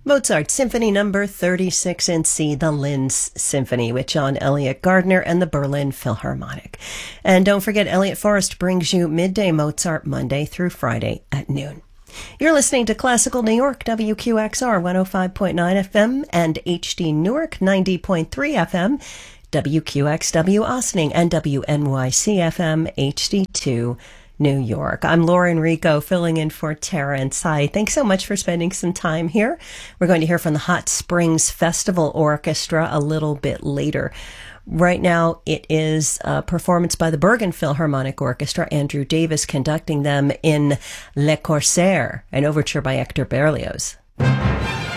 Mozart Symphony Number 36 in C, the Linz Symphony, with John Elliott Gardner and the Berlin Philharmonic. And don't forget, Elliott Forrest brings you Midday Mozart Monday through Friday at noon. You're listening to Classical New York, WQXR 105.9 FM and HD Newark 90.3 FM, WQXW Ossining and WNYC FM HD2 New York. I'm Laura Enrico, filling in for Terrence. Hi, thanks so much for spending some time here. We're going to hear from the Hot Springs Festival Orchestra a little bit later. Right now, it is a performance by the Bergen Philharmonic Orchestra, Andrew Davis conducting them in Le Corsaire, an overture by Hector Berlioz.